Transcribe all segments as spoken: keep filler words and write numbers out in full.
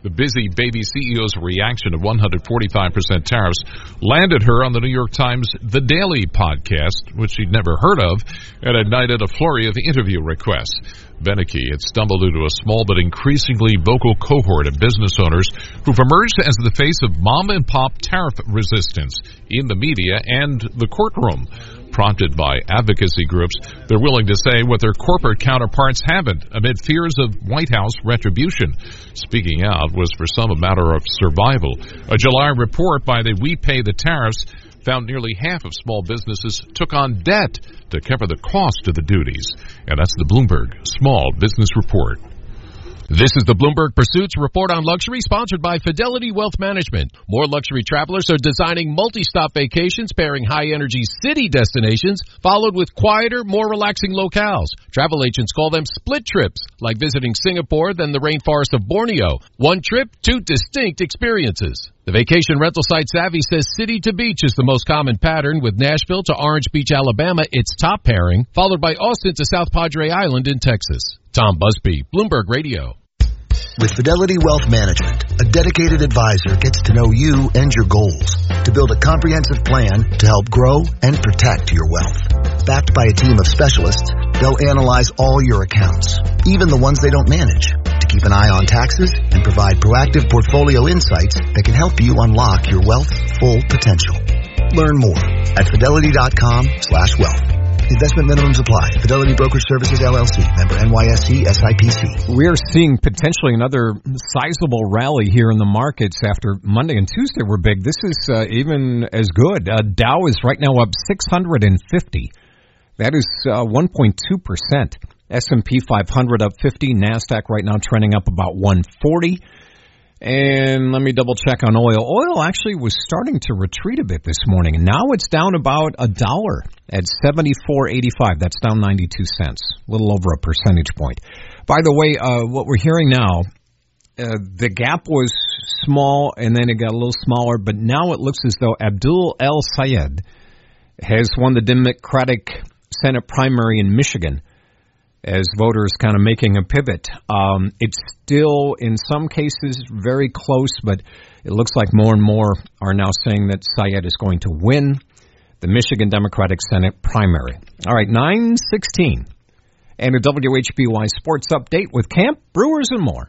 The busy baby C E O's reaction to one hundred forty-five percent tariffs landed her on the New York Times The Daily podcast, which she'd never heard of, and ignited a flurry of interview requests. Benneke had stumbled into a small but increasingly vocal cohort of business owners who've emerged as the face of mom-and-pop tariff resistance in the media and the courtroom. Prompted by advocacy groups, they're willing to say what their corporate counterparts haven't, amid fears of White House retribution. Speaking out was for some a matter of survival. A July report by the We Pay the Tariffs found nearly half of small businesses took on debt to cover the cost of the duties. And that's the Bloomberg Small Business Report. This is the Bloomberg Pursuits Report on Luxury, sponsored by Fidelity Wealth Management. More luxury travelers are designing multi-stop vacations pairing high-energy city destinations, followed with quieter, more relaxing locales. Travel agents call them split trips, like visiting Singapore then the rainforest of Borneo. One trip, two distinct experiences. The vacation rental site Savvy says city to beach is the most common pattern, with Nashville to Orange Beach, Alabama, its top pairing, followed by Austin to South Padre Island in Texas. Tom Busby, Bloomberg Radio. With Fidelity Wealth Management, a dedicated advisor gets to know you and your goals to build a comprehensive plan to help grow and protect your wealth. Backed by a team of specialists, they'll analyze all your accounts, even the ones they don't manage, to keep an eye on taxes and provide proactive portfolio insights that can help you unlock your wealth's full potential. Learn more at fidelity.com slash wealth. Investment minimums apply. Fidelity Brokerage Services, L L C. Member N Y S E, S I P C. We're seeing potentially another sizable rally here in the markets after Monday and Tuesday were big. This is uh, even as good. Uh, Dow is right now up six hundred fifty. That is uh, one point two percent. S and P five hundred up fifty. NASDAQ right now trending up about one forty. And let me double check on oil. Oil actually was starting to retreat a bit this morning, and now it's down about a dollar at seventy-four eighty-five. That's down ninety-two cents, a little over a percentage point. By the way, uh, what we're hearing now, uh, the gap was small, and then it got a little smaller, but now it looks as though Abdul El-Sayed has won the Democratic Senate primary in Michigan, as voters kind of making a pivot. Um, it's still, in some cases, very close, but it looks like more and more are now saying that Sayed is going to win the Michigan Democratic Senate primary. All right, nine sixteen. And a W H B Y Sports Update with Camp, Brewers, and more.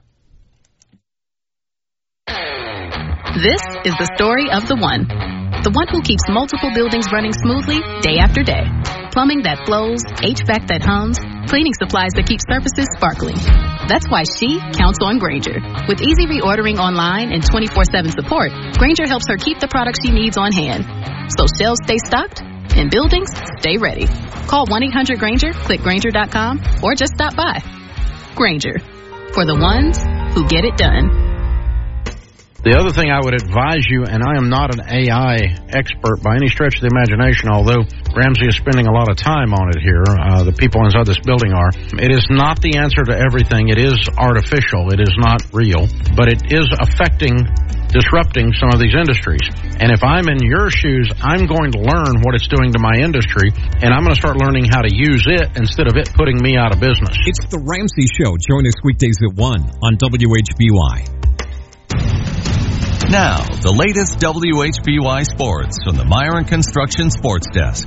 This is the story of the one. The one who keeps multiple buildings running smoothly day after day. Plumbing that flows, H V A C that hums, cleaning supplies that keep surfaces sparkling. That's why she counts on Grainger. With easy reordering online and twenty-four seven support, Grainger helps her keep the products she needs on hand. So shelves stay stocked and buildings stay ready. Call one eight hundred Grainger, click Grainger dot com, or just stop by. Grainger, for the ones who get it done. The other thing I would advise you, and I am not an A I expert by any stretch of the imagination, although Ramsey is spending a lot of time on it here, uh, the people inside this building are, it is not the answer to everything. It is artificial. It is not real. But it is affecting, disrupting some of these industries. And if I'm in your shoes, I'm going to learn what it's doing to my industry, and I'm going to start learning how to use it instead of it putting me out of business. It's The Ramsey Show. Join us weekdays at one on W H B Y. Now, the latest W H B Y sports from the Myron Construction Sports Desk.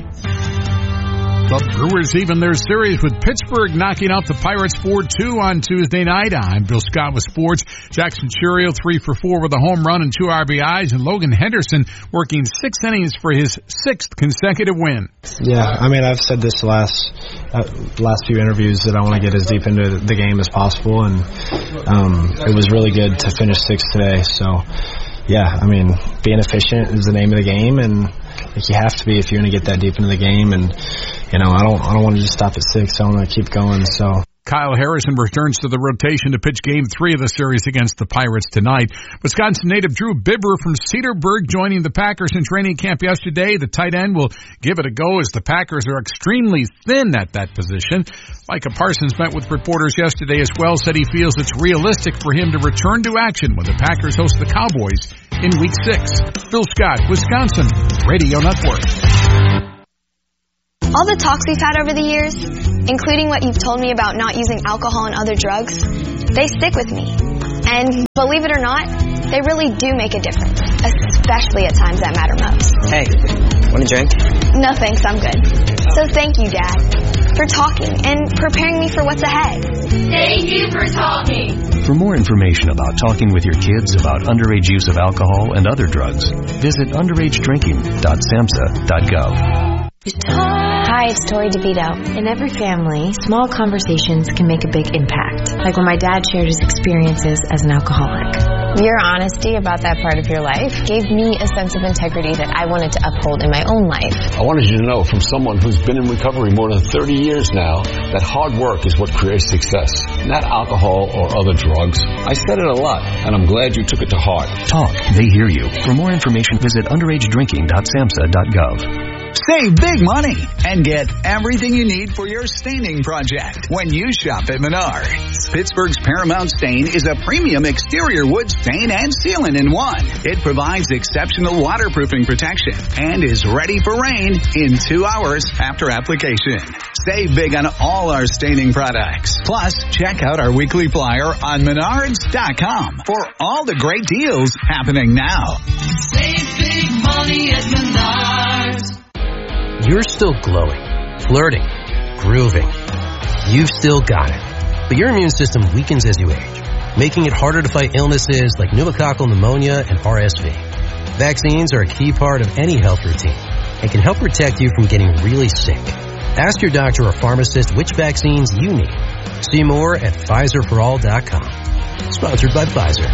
The Brewers even their series with Pittsburgh knocking out the Pirates four two on Tuesday night. I'm Bill Scott with sports. Jackson Chourio three for four with a home run and two R B Is, and Logan Henderson working six innings for his sixth consecutive win. Yeah, I mean, I've said this last uh, last few interviews that I want to get as deep into the game as possible, and um, it was really good to finish sixth today. So, yeah, I mean, being efficient is the name of the game, and like you have to be if you're going to get that deep into the game. And you know, I don't, I don't want to just stop at six. I want to keep going. So. Kyle Harrison returns to the rotation to pitch Game three of the series against the Pirates tonight. Wisconsin native Drew Bibber from Cedarburg joining the Packers in training camp yesterday. The tight end will give it a go as the Packers are extremely thin at that position. Micah Parsons met with reporters yesterday as well, said he feels it's realistic for him to return to action when the Packers host the Cowboys in Week six. Bill Scott, Wisconsin Radio Network. All the talks we've had over the years, including what you've told me about not using alcohol and other drugs, they stick with me. And believe it or not, they really do make a difference, especially at times that matter most. Hey, want a drink? No thanks, I'm good. So thank you, Dad, for talking and preparing me for what's ahead. Thank you for talking. For more information about talking with your kids about underage use of alcohol and other drugs, visit underage drinking dot samhsa dot gov. Hi, it's Tori DeVito. In every family, small conversations can make a big impact. Like when my dad shared his experiences as an alcoholic. Your honesty about that part of your life gave me a sense of integrity that I wanted to uphold in my own life. I wanted you to know from someone who's been in recovery more than thirty years now that hard work is what creates success, not alcohol or other drugs. I said it a lot, and I'm glad you took it to heart. Talk. They hear you. For more information, visit underage drinking dot samhsa dot gov. Save big money and get everything you need for your staining project when you shop at Menards. Pittsburgh's Paramount Stain is a premium exterior wood stain and sealant in one. It provides exceptional waterproofing protection and is ready for rain in two hours after application. Save big on all our staining products. Plus, check out our weekly flyer on menards dot com for all the great deals happening now. Save big money at Menards. You're still glowing, flirting, grooving. You've still got it. But your immune system weakens as you age, making it harder to fight illnesses like pneumococcal pneumonia and R S V. Vaccines are a key part of any health routine and can help protect you from getting really sick. Ask your doctor or pharmacist which vaccines you need. See more at Pfizer for all dot com. Sponsored by Pfizer.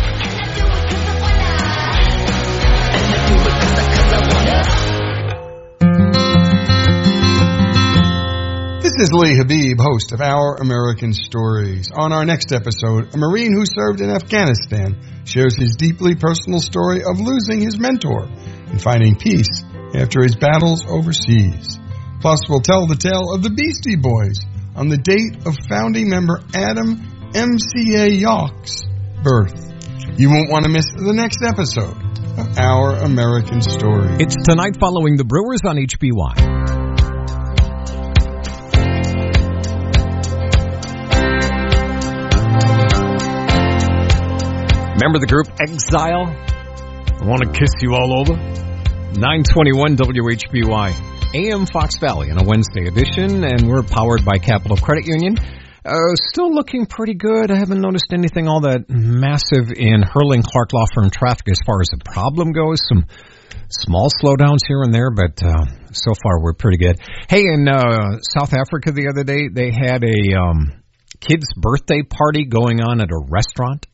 This is Lee Habib, host of Our American Stories. On our next episode, a Marine who served in Afghanistan shares his deeply personal story of losing his mentor and finding peace after his battles overseas. Plus, we'll tell the tale of the Beastie Boys on the date of founding member Adam M C A Yauch's birth. You won't want to miss the next episode of Our American Stories. It's tonight following the Brewers on H B Y. Remember the group Exile? I want to kiss you all over. nine twenty-one W H B Y, A M Fox Valley on a Wednesday edition, and we're powered by Capital Credit Union. Uh, still looking pretty good. I haven't noticed anything all that massive in Hurling Clark Law Firm traffic as far as the problem goes. Some small slowdowns here and there, but uh, so far we're pretty good. Hey, in uh, South Africa the other day, they had a um, kid's birthday party going on at a restaurant.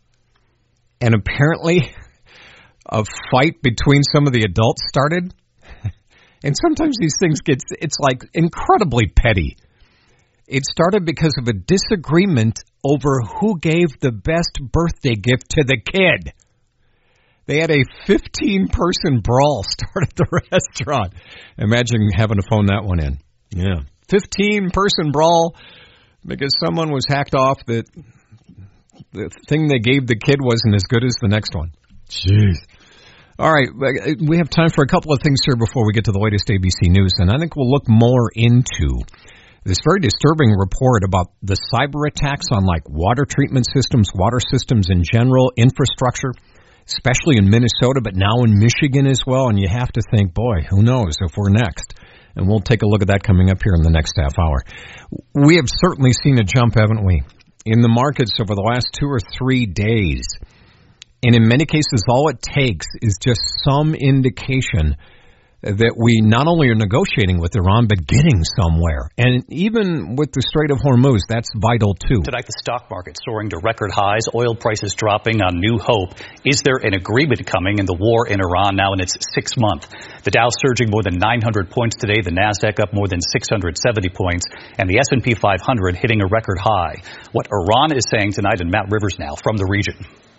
And apparently, a fight between some of the adults started. And sometimes these things get, it's like incredibly petty. It started because of a disagreement over who gave the best birthday gift to the kid. They had a fifteen-person brawl start at the restaurant. Imagine having to phone that one in. Yeah. fifteen-person brawl because someone was hacked off that the thing they gave the kid wasn't as good as the next one. Jeez. All right, we have time for a couple of things here before we get to the latest A B C News, and I think we'll look more into this very disturbing report about the cyber attacks on, like, water treatment systems, water systems in general, infrastructure, especially in Minnesota, but now in Michigan as well, and you have to think, boy, who knows if we're next. And we'll take a look at that coming up here in the next half hour. We have certainly seen a jump, haven't we, in the markets over the last two or three days. And in many cases, all it takes is just some indication that we not only are negotiating with Iran, but getting somewhere. And even with the Strait of Hormuz, that's vital too. Tonight, the stock market soaring to record highs, oil prices dropping on new hope. Is there an agreement coming in the war in Iran now in its sixth month? The Dow surging more than nine hundred points today, the Nasdaq up more than six hundred seventy points, and the S and P five hundred hitting a record high. What Iran is saying tonight, and Matt Rivers now from the region.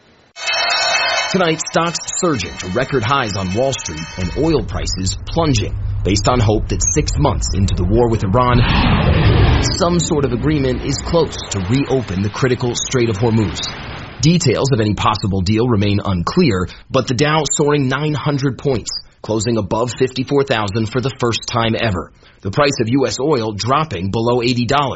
Tonight, stocks surging to record highs on Wall Street and oil prices plunging based on hope that six months into the war with Iran, some sort of agreement is close to reopen the critical Strait of Hormuz. Details of any possible deal remain unclear, but the Dow soaring nine hundred points, closing above fifty-four thousand for the first time ever. The price of U S oil dropping below eighty dollars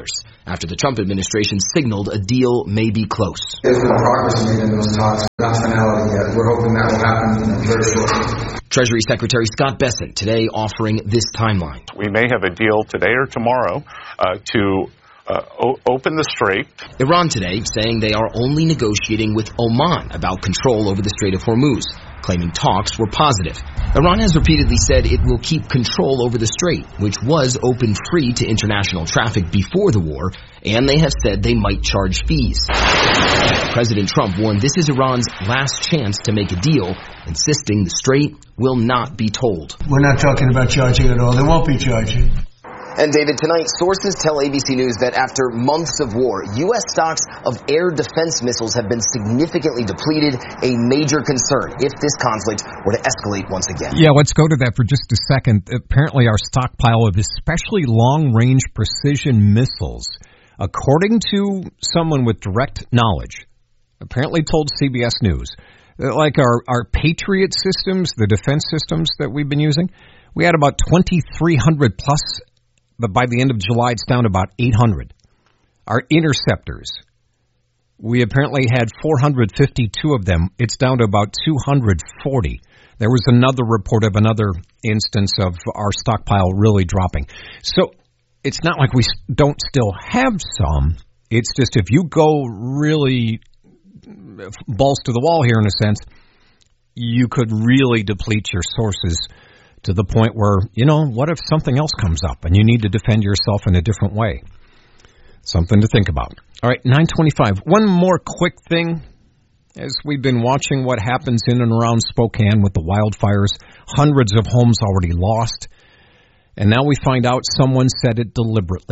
after the Trump administration signaled a deal may be close. There's been progress made in those talks, not finality yet. We're hoping that will happen very shortly. Treasury Secretary Scott Bessent today offering this timeline. We may have a deal today or tomorrow uh, to Uh, o- open the strait. Iran today saying they are only negotiating with Oman about control over the Strait of Hormuz, claiming talks were positive. Iran has repeatedly said it will keep control over the strait, which was open free to international traffic before the war, and they have said they might charge fees. President Trump warned this is Iran's last chance to make a deal, insisting the strait will not be tolled. We're not talking about charging at all. There won't be charging. And David, tonight, sources tell A B C News that after months of war, U S stocks of air defense missiles have been significantly depleted, a major concern if this conflict were to escalate once again. Yeah, let's go to that for just a second. Apparently, our stockpile of especially long-range precision missiles, according to someone with direct knowledge, apparently told C B S News, like our, our Patriot systems, the defense systems that we've been using, we had about twenty-three hundred plus. But by the end of July, it's down to about eight hundred. Our interceptors, we apparently had four hundred fifty-two of them. It's down to about two hundred forty. There was another report of another instance of our stockpile really dropping. So it's not like we don't still have some. It's just if you go really balls to the wall here in a sense, you could really deplete your sources to the point where, you know, what if something else comes up and you need to defend yourself in a different way? Something to think about. All right, nine twenty-five. One more quick thing. As we've been watching what happens in and around Spokane with the wildfires, hundreds of homes already lost. And now we find out someone said it deliberately.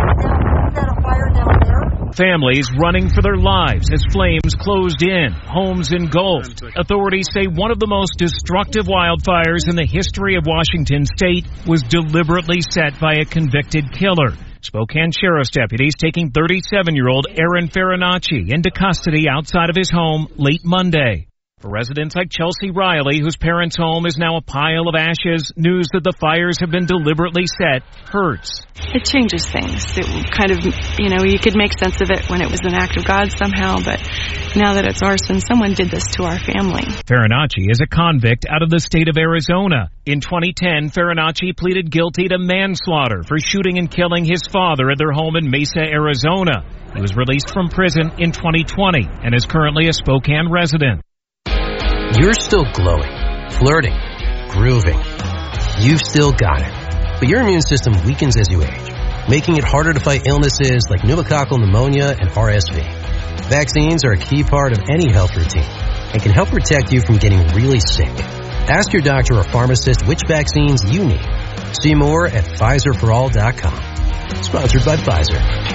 Families running for their lives as flames closed in, homes engulfed. Authorities say one of the most destructive wildfires in the history of Washington state was deliberately set by a convicted killer. Spokane Sheriff's deputies taking thirty-seven-year-old Aaron Farinacci into custody outside of his home late Monday. For residents like Chelsea Riley, whose parents' home is now a pile of ashes, news that the fires have been deliberately set hurts. It changes things. It kind of, you know, you could make sense of it when it was an act of God somehow, but now that it's arson, someone did this to our family. Farinacci is a convict out of the state of Arizona. In twenty ten, Farinacci pleaded guilty to manslaughter for shooting and killing his father at their home in Mesa, Arizona. He was released from prison in twenty twenty and is currently a Spokane resident. You're still glowing, flirting, grooving. You've still got it. But your immune system weakens as you age, making it harder to fight illnesses like pneumococcal pneumonia and R S V. Vaccines are a key part of any health routine and can help protect you from getting really sick. Ask your doctor or pharmacist which vaccines you need. See more at Pfizer for all dot com. Sponsored by Pfizer.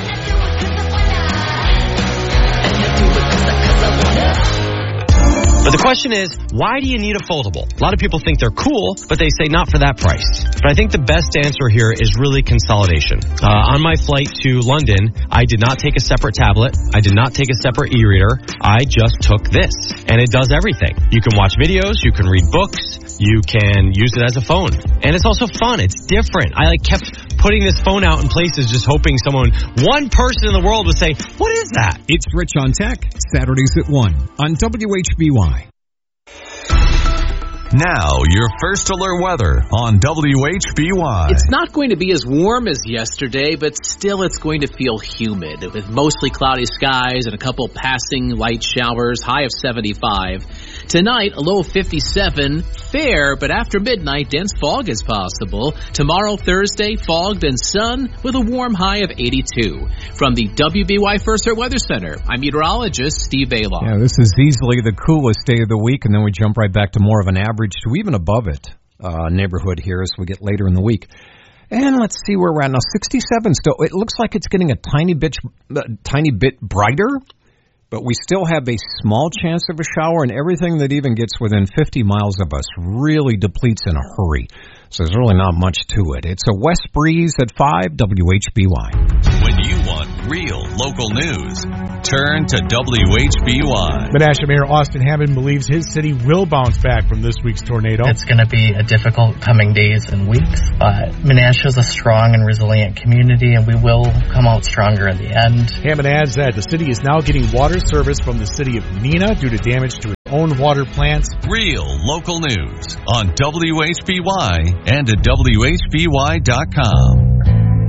But the question is, why do you need a foldable? A lot of people think they're cool, but they say not for that price. But I think the best answer here is really consolidation. Uh, on my flight to London, I did not take a separate tablet. I did not take a separate e-reader. I just took this. And it does everything. You can watch videos. You can read books. You can use it as a phone. And it's also fun. It's different. I like kept putting this phone out in places just hoping someone, one person in the world would say, what is that? It's Rich on Tech, Saturdays at one on W H B Y. Now, your first alert weather on W H B Y. It's not going to be as warm as yesterday, but still it's going to feel humid with mostly cloudy skies and a couple passing light showers, high of seventy-five. Tonight, a low of fifty-seven, fair, but after midnight, dense fog is possible. Tomorrow, Thursday, fogged and sun with a warm high of eighty-two. From the W B Y First Alert Weather Center, I'm meteorologist Steve Bailoff. Yeah, this is easily the coolest day of the week, and then we jump right back to more of an average to even above it uh, neighborhood here as we get later in the week. And let's see where we're at now. sixty-seven still. It looks like it's getting a tiny bit, uh, tiny bit brighter. But we still have a small chance of a shower, and everything that even gets within fifty miles of us really depletes in a hurry. So there's really not much to it. It's a west breeze at five, W H B Y. When you want real local news, return to W H B Y. Menasha Mayor Austin Hammond believes his city will bounce back from this week's tornado. It's going to be a difficult coming days and weeks, but Menasha is a strong and resilient community, and we will come out stronger in the end. Hammond adds that the city is now getting water service from the city of Neenah due to damage to its own water plants. Real local news on W H B Y and at W H B Y dot com.